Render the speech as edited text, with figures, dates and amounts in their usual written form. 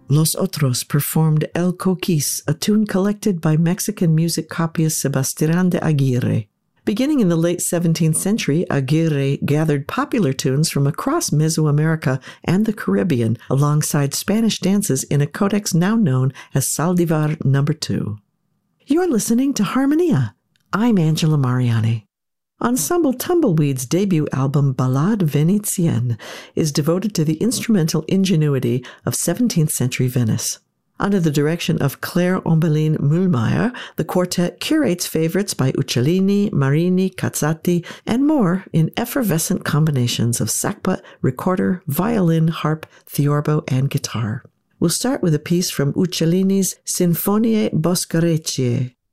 Los Otros performed El Coquis, a tune collected by Mexican music copyist Sebastián de Aguirre. Beginning in the late 17th century, Aguirre gathered popular tunes from across Mesoamerica and the Caribbean alongside Spanish dances in a codex now known as Saldivar No. 2. You're listening to Harmonia. I'm Angela Mariani. Ensemble Tumbleweed's debut album Ballade Vénitienne is devoted to the instrumental ingenuity of 17th century Venice. Under the direction of Claire Ombeline Mühlmeier, the quartet curates favorites by Uccellini, Marini, Cazzati, and more in effervescent combinations of sackbut, recorder, violin, harp, theorbo, and guitar. We'll start with a piece from Uccellini's Sinfonie Boscareccie,